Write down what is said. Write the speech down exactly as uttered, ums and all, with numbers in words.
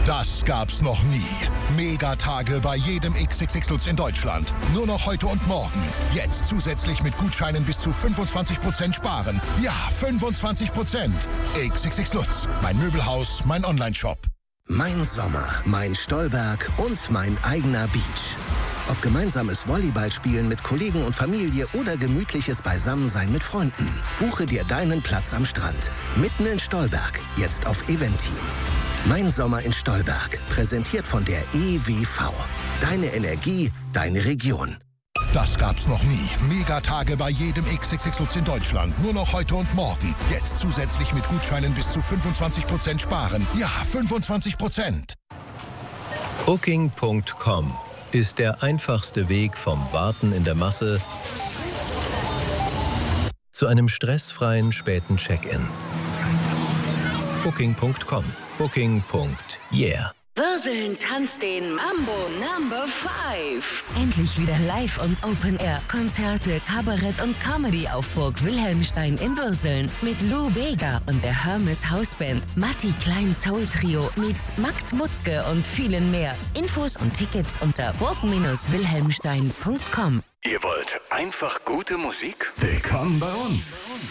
Das gab's noch nie. Megatage bei jedem X X X Lutz in Deutschland. Nur noch heute und morgen. Jetzt zusätzlich mit Gutscheinen bis zu fünfundzwanzig Prozent sparen. Ja, fünfundzwanzig Prozent. X X X Lutz. Mein Möbelhaus, mein Onlineshop. Mein Sommer, mein Stolberg und mein eigener Beach. Ob gemeinsames Volleyballspielen mit Kollegen und Familie oder gemütliches Beisammensein mit Freunden. Buche dir deinen Platz am Strand. Mitten in Stolberg. Jetzt auf Eventim. Mein Sommer in Stolberg. Präsentiert von der E W V. Deine Energie, deine Region. Das gab's noch nie. Megatage bei jedem X X X Lutz in Deutschland. Nur noch heute und morgen. Jetzt zusätzlich mit Gutscheinen bis zu fünfundzwanzig Prozent sparen. Ja, fünfundzwanzig Prozent. Booking Punkt com ist der einfachste Weg vom Warten in der Masse zu einem stressfreien späten Check-in. Booking Punkt com. Booking. Yeah. Würseln tanzt den Mambo Number fünf. Endlich wieder live und Open Air. Konzerte, Kabarett und Comedy auf Burg Wilhelmstein in Würseln. Mit Lou Bega und der Hermes Hausband. Matti Klein Soul Trio meets Max Mutzke und vielen mehr. Infos und Tickets unter burg Bindestrich wilhelmstein Punkt com. Ihr wollt einfach gute Musik? Willkommen bei uns.